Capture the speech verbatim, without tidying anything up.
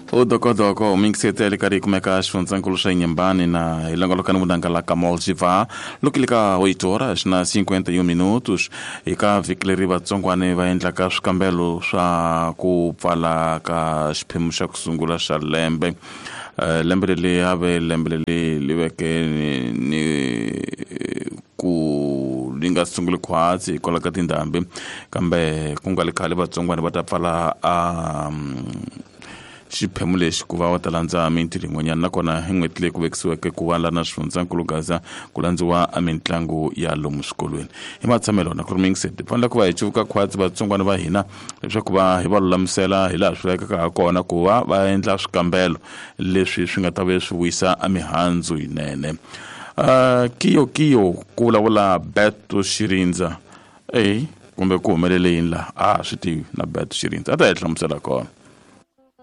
O dokodoko mingisetele kari kumeka xifundzankulu xa Inhambane na ilongolokana mudangalaka Moljiva lokilika oito horas na cinquenta e um minutos eka vhiki leri vatsongwane va endlaka swikambelo swa ku pfala ka xiphemu xa ku sungula xa lembe. Uh, lembe leri ave lembe leri liveke ni, ni ku linga sungule khwatsi kola ka tindhambi kambe ku nga le khale vatsongwana va ta pfala a um, xiphemu lexi ku va va ta landza mintirho yin'wanyana nakona hi n'hweti leyi ku vekisiweke ku va lana swifundzankulu Gaza ku landziwa a mitlangu ya lomu swikolweni. Hi matshamelo na ku ri mingiseti fanele ku va hi cuvuka khwatsi vatsongwana va hina leswaku va hi va lulamisela hi laha swi vekaka ha kona ku va va endla swikambelo leswi swi nga ta va swi wisa a mihandzu yinene. Uh, kiyo kiyo ku vulavula Beto Shirindza eh kumbe ku humelele yini la ah swi tivi na Beto Shirindza a ta hi hlamusela kona.